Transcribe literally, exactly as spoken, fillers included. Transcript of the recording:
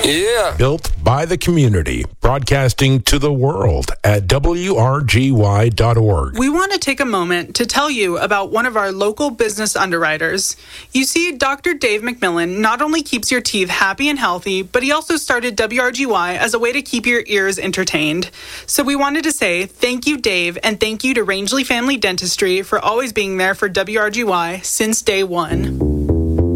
Yeah. Built by the community, broadcasting to the world at W R G Y dot org. We want to take a moment to tell you about one of our local business underwriters. You see, Doctor Dave McMillan not only keeps your teeth happy and healthy, but he also started W R G Y as a way to keep your ears entertained. So we wanted to say thank you, Dave, and thank you to Rangeley Family Dentistry for always being there for W R G Y since day one.